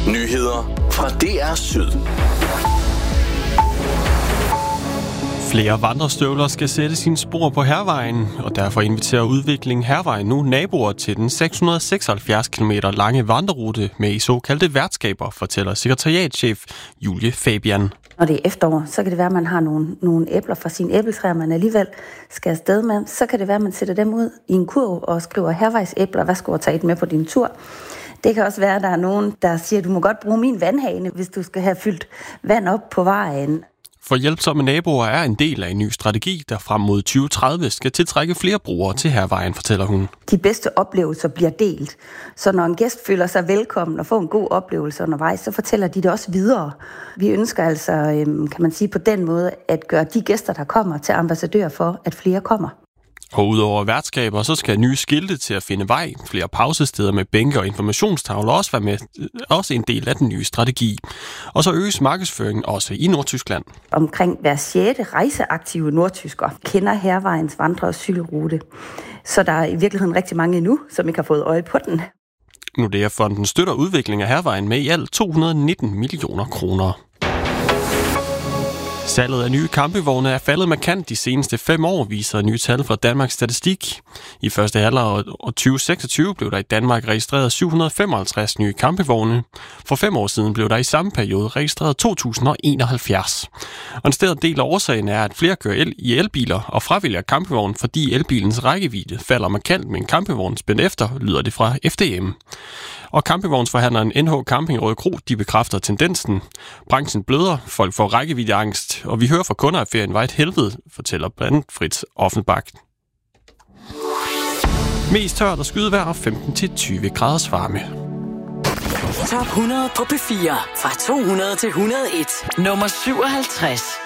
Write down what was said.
Nyheder fra DR Syd. Flere vandrestøvler skal sætte sine spor på Hærvejen, og derfor inviterer Udvikling Hærvejen nu naboer til den 676 km lange vandrerute med i såkaldte værtskaber, fortæller sekretariatschef Julie Fabian. Når det er efterår, så kan det være, at man har nogle æbler fra sine æbletræer, man alligevel skal afsted med. Så kan det være, at man sætter dem ud i en kurv og skriver Hærvejsæbler, hvad skal du tage et med på din tur? Det kan også være, at der er nogen, der siger, at du må godt bruge min vandhane, hvis du skal have fyldt vand op på vejen. For hjælpsomme naboer er en del af en ny strategi, der frem mod 2030 skal tiltrække flere brugere til Hærvejen, fortæller hun. De bedste oplevelser bliver delt. Så når en gæst føler sig velkommen og får en god oplevelse undervejs, så fortæller de det også videre. Vi ønsker altså, kan man sige på den måde, at gøre de gæster, der kommer, til ambassadører for, at flere kommer. Og udover værtskaber, så skal nye skilte til at finde vej, flere pausesteder med bænke og informationstavler også være med, også en del af den nye strategi. Og så øges markedsføringen også i Nordtyskland. Omkring hver 6. rejseaktive nordtysker kender Hærvejens vandre- og cykelrute. Så der er i virkeligheden rigtig mange endnu, som ikke har fået øje på den. Nordea-fonden støtter udvikling af Hærvejen med i alt 219 millioner kroner. Salget af nye campingvogne er faldet markant de seneste 5 år, viser nye tal fra Danmarks Statistik. I første halvår af 2026 blev der i Danmark registreret 755 nye campingvogne. For 5 år siden blev der i samme periode registreret 2071. Og en sted del af årsagen er, at flere kører i elbiler og fravælger campingvognen, fordi elbilens rækkevidde falder markant med en campingvogn spændt efter, lyder det fra FDM. Og campingvognsforhandleren NH Camping Rødekro, de bekræfter tendensen. Branchen bløder, folk får rækkeviddeangst, og vi hører fra kunder, at ferien var et helvede, fortæller Fritz Offenbach. Mest tørt og skydevejr, 15-20 graders varme. Top 100 på P4, fra 200 til 101. Nummer 57.